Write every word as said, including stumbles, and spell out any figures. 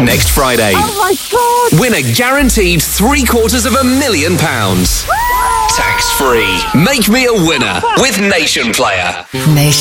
next Friday. Oh my God! Win a guaranteed three quarters of a million pounds. Tax free. Make me a winner with Nation Player. Nation.